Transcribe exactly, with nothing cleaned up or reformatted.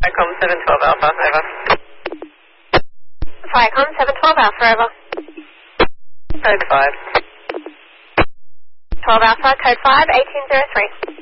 Viacom seven twelve Alpha, over. Viacom seven twelve Alpha, over. Code five. twelve Alpha, code five, eighteen zero three.